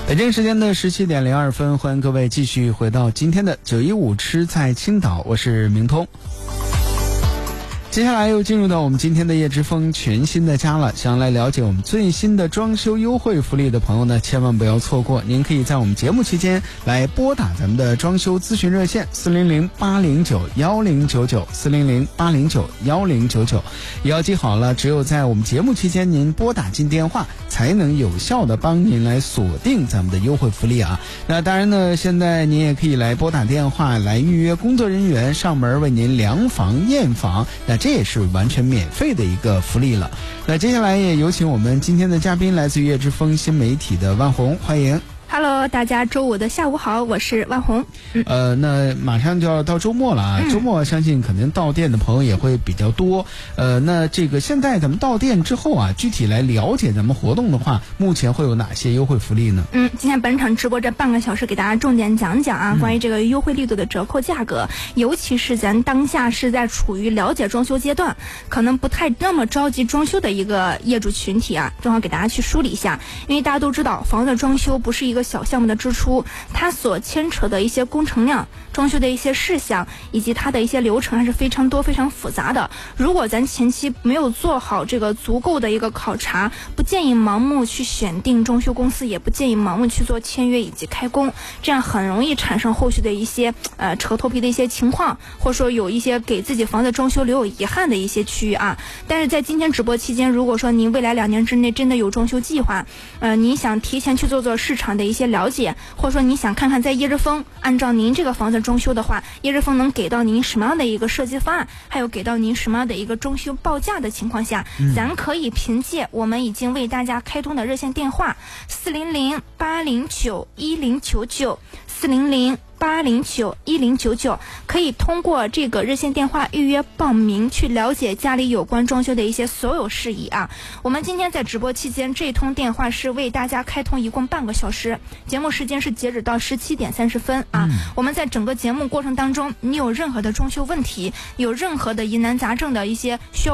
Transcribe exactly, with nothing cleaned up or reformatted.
北京时间的十七点零二分，欢迎各位继续回到今天的九一五吃在青岛，我是明通。接下来又进入到我们今天的叶之风全新的家了，想要来了解我们最新的装修优惠福利的朋友呢，千万不要错过。您可以在我们节目期间来拨打咱们的装修咨询热线四零零八零九幺零九九四零零八零九幺零九九，也要记好了，只有在我们节目期间您拨打进电话，才能有效的帮您来锁定咱们的优惠福利啊。那当然呢，现在您也可以来拨打电话来预约工作人员上门为您量房验房，那这也是完全免费的一个福利了。那接下来也有请我们今天的嘉宾，来自于叶之风新媒体的万红，欢迎。 Hello， 大家周五的下午好，我是万红。 嗯、呃，那马上就要到周末了啊，嗯、周末相信肯定到店的朋友也会比较多。呃，那这个现在咱们到店之后啊，具体来了解咱们活动的话，目前会有哪些优惠福利呢？ 嗯，今天本场直播这半个小时给大家重点讲讲啊，嗯、关于这个优惠力度的折扣价格，尤其是咱当下是在处于了解装修阶段，可能不太那么着急装修的一个业主群体啊，正好给大家去梳理一下。因为大家都知道，房子装修不是一个一个小项目的支出，它所牵扯的一些工程量、装修的一些事项以及它的一些流程还是非常多非常复杂的。如果咱前期没有做好这个足够的一个考察，不建议盲目去选定装修公司，也不建议盲目去做签约以及开工，这样很容易产生后续的一些呃扯头皮的一些情况，或者说有一些给自己房子装修留有遗憾的一些区域啊。但是在今天直播期间，如果说您未来两年之内真的有装修计划，呃，你想提前去做做市场的一些了解，或者说你想看看在叶之风按照您这个房子装修的话，叶之风能给到您什么样的一个设计方案，还有给到您什么样的一个装修报价的情况下，嗯、咱可以凭借我们已经为大家开通的热线电话四零零八零九一零九九四零零八零九一零九九，可以通过这个热线电话预约报名，去了解家里有关装修的一些所有事宜啊。我们今天在直播期间，这通电话是为大家开通一共半个小时，节目时间是截止到十七点三十分啊。嗯、我们在整个节目过程当中，你有任何的装修问题，有任何的疑难杂症的一些需要